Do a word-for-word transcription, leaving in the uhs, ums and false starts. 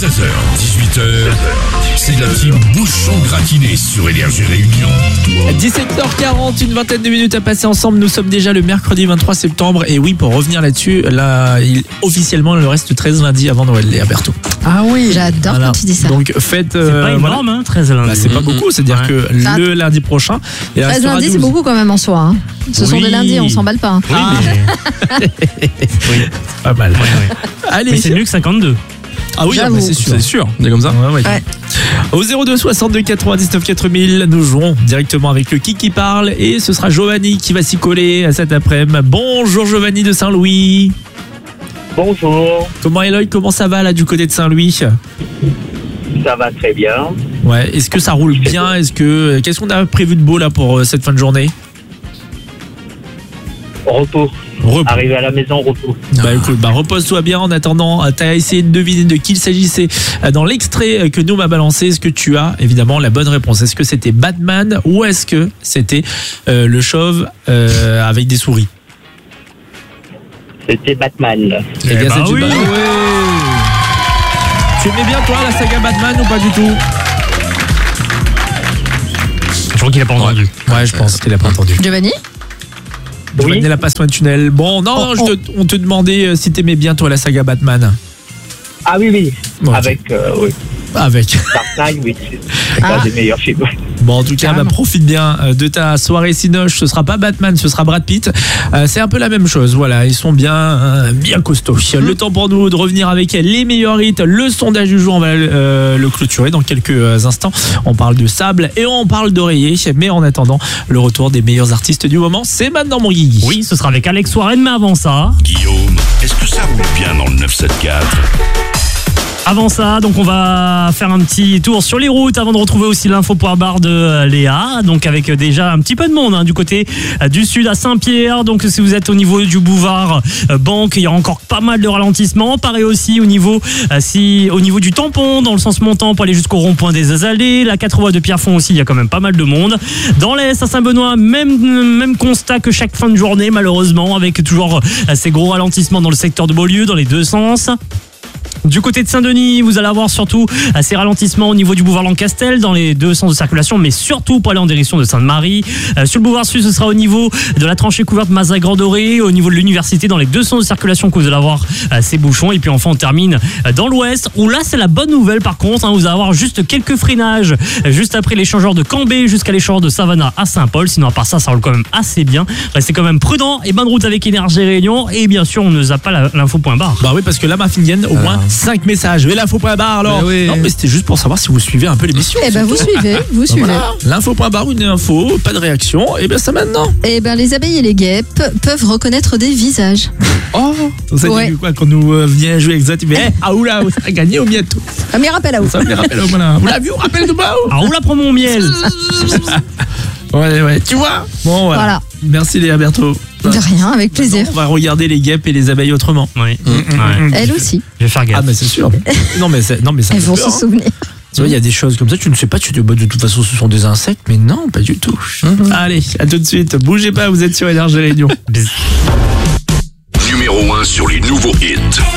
seize heures, dix-huit heures, c'est la team Bouchon Gratiné sur Énergie Réunion. dix-sept heures quarante, une vingtaine de minutes à passer ensemble. Nous sommes déjà le mercredi vingt-trois septembre. Et oui, pour revenir là-dessus, là, il, officiellement, il nous reste treize lundis avant Noël, Léa Berthaud. Ah oui, j'adore Voilà. quand tu dis ça. Donc, faites. C'est pas énorme, voilà. hein, treize lundis. Bah, c'est pas beaucoup, c'est-à-dire Ouais. que Ça- le lundi prochain. il treize restera lundis, c'est douze. beaucoup quand même en soi. Hein. Ce sont Oui. des lundis, on s'emballe pas. Hein. Oui, Ah. mais... oui. Pas mal. Ouais, ouais. Allez, Mais c'est mieux que cinquante-deux. Ah oui, ah J'avoue. bah, c'est sûr. C'est sûr, c'est comme ça. Ouais, ouais. Ouais. Au zéro deux soixante-deux quatre-vingt-dix-neuf quatre mille, nous jouons directement avec le qui qui parle et ce sera Giovanni qui va s'y coller à cet après-midi. Bonjour Giovanni de Saint-Louis. Bonjour, Comment Eloy, comment ça va là du côté de Saint-Louis? ça va très bien. Ouais, est-ce que ça roule bien? Est-ce que qu'est-ce qu'on a prévu de beau là pour euh, cette fin de journée? Repos. Repos. Arrivé à la maison, repos. Bah écoute, bah repose-toi bien en attendant. T'as essayé de deviner de qui il s'agissait dans l'extrait que nous m'a balancé. Est-ce que tu as évidemment la bonne réponse? Est-ce que c'était Batman ou est-ce que c'était euh, le chauve euh, avec des souris? C'était Batman. Eh bien, bah c'est une oui. bonne- Tu aimais bien toi la saga Batman ou pas du tout? Je crois qu'il a pas entendu. Ouais, je pense qu'il a pas entendu. Giovanni Giovanni Oui. la passe loin de tunnel. Bon, non, Oh, non, je te- on te demandait euh, si t'aimais bien toi la saga Batman. Ah oui, oui. Bon, Avec, euh, oui. Avec. Dark Knight, oui. C'est Ah. un des meilleurs films. Bon, en tout cas, bah, Carrément. profite bien euh, de ta soirée Cinoche. Ce sera pas Batman, ce sera Brad Pitt. Euh, c'est un peu la même chose. Voilà, ils sont bien, euh, bien costauds. Le temps pour nous de revenir avec les meilleurs hits. Le sondage du jour, on va euh, le clôturer dans quelques euh, instants. On parle de sable et on parle d'oreiller. Mais en attendant, le retour des meilleurs artistes du moment, c'est maintenant mon Guigui. Oui, ce sera avec Alex Warren, mais avant ça... Guillaume, est-ce que ça roule bien dans le neuf cent soixante-quatre? Avant ça, donc on va faire un petit tour sur les routes avant de retrouver aussi l'info point barre de euh, Léa. Donc avec euh, déjà un petit peu de monde hein, du côté euh, du sud à Saint-Pierre. Donc si vous êtes au niveau du boulevard euh, Banque, il y a encore pas mal de ralentissements. Pareil aussi au niveau euh, si au niveau du tampon dans le sens montant pour aller jusqu'au rond-point des Azalées. La quatre voies de Pierrefonds aussi, il y a quand même pas mal de monde. Dans l'Est à Saint-Benoît, même même constat que chaque fin de journée malheureusement, avec toujours euh, ces gros ralentissements dans le secteur de Beaulieu dans les deux sens. Du côté de Saint-Denis, vous allez avoir surtout ces ralentissements au niveau du boulevard Lancastel dans les deux sens de circulation, mais surtout pour aller en direction de Sainte-Marie. Euh, sur le boulevard Sud, ce sera au niveau de la tranchée couverte Mazagran-Doré, au niveau de l'université dans les deux sens de circulation que vous allez avoir euh, ces bouchons. Et puis enfin, on termine euh, dans l'Ouest, où là, c'est la bonne nouvelle par contre. Hein, vous allez avoir juste quelques freinages euh, juste après l'échangeur de Cambé jusqu'à l'échangeur de Savannah à Saint-Paul. Sinon, à part ça, ça roule quand même assez bien. Restez quand même prudent et bonne route avec Énergie Réunion. Et bien sûr, on ne zappe pas la- l'info point barre. Bah oui, parce que là, ma fille gagne au moins cinq messages. Mais l'info point barre alors. Mais oui. Non, mais c'était juste pour savoir si vous suivez un peu l'émission. Eh ben vous suivez, vous suivez. Voilà. L'info point barre, une info, pas de réaction. Et bien ça maintenant. Eh ben les abeilles et les guêpes peuvent reconnaître des visages. Oh, ça Ouais. dit quoi quand nous euh, vient jouer avec ça, tu fais, eh, ah oula, ça a gagné ou bientôt. Ah, mais rappel à vous. Ça me les rappelle, oh, voilà. Vous l'avez vu, on rappelle de moi. Ah, on la prend mon miel. Ouais, ouais, tu vois. Bon, voilà. Voilà. Merci Léa Berthaud. De rien, avec plaisir. On va regarder les guêpes et les abeilles autrement. Oui. Mm, mm, Ouais. mm. Elle aussi. Je vais faire gaffe. Ah, mais c'est sûr. Non, mais, c'est- non, mais ça Elles fait vont peur, se hein. souvenir. Tu vois, il y a des choses comme ça, tu ne sais pas, tu te dis, bah, de toute façon, ce sont des insectes, mais non, pas du tout. Allez, à tout de suite. Bougez pas, vous êtes sur Énergie Réunion. Numéro un sur les nouveaux hits.